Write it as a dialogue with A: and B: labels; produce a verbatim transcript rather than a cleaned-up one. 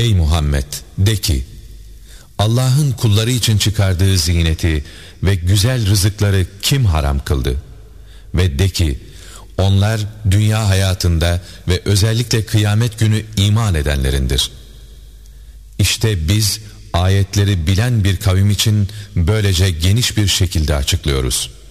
A: Ey Muhammed, de ki, Allah'ın kulları için çıkardığı ziyneti ve güzel rızıkları kim haram kıldı? Ve de ki, onlar dünya hayatında ve özellikle kıyamet günü iman edenlerindir. İşte biz ayetleri bilen bir kavim için böylece geniş bir şekilde açıklıyoruz.